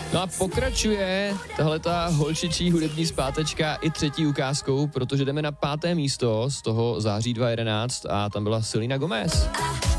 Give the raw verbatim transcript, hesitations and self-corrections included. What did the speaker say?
No a pokračuje tahleta holčičí hudební zpátečka i třetí ukázkou, protože jdeme na páté místo z toho září dva tisíce jedenáct a tam byla Selena Gomez.